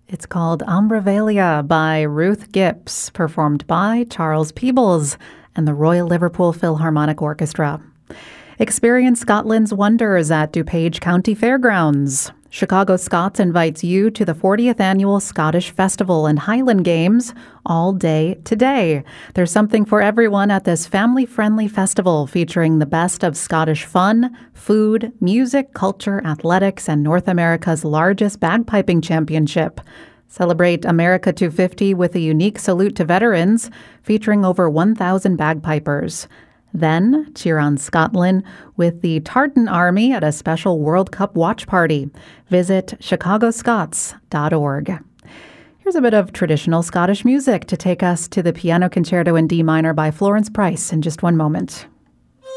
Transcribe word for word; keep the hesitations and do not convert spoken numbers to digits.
It's called Umbravalia by Ruth Gips, performed by Charles Peebles and the Royal Liverpool Philharmonic Orchestra. Experience Scotland's wonders at DuPage County Fairgrounds. Chicago Scots invites you to the fortieth Annual Scottish Festival and Highland Games all day today. There's something for everyone at this family-friendly festival featuring the best of Scottish fun, food, music, culture, athletics, and North America's largest bagpiping championship. Celebrate America two fifty with a unique salute to veterans featuring over one thousand bagpipers. Then cheer on Scotland with the Tartan Army at a special World Cup watch party. Visit chicago scots dot org. Here's a bit of traditional Scottish music to take us to the Piano Concerto in D minor by Florence Price in just one moment.